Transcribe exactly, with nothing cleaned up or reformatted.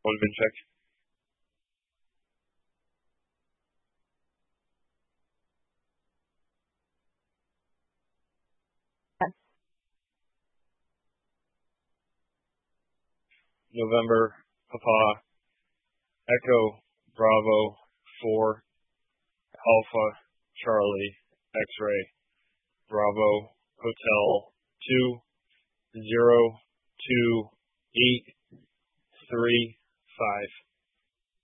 One check. Yes. November, Papa, Echo, Bravo, four, Alpha, Charlie, X-ray, Bravo, Hotel, two, zero, two, eight, three, five.